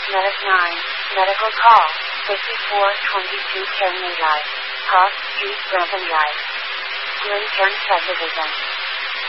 Medic 9, medical call, 5422 Kenley Life, Cross Street, Brampton Life. Glen Kern Subdivision.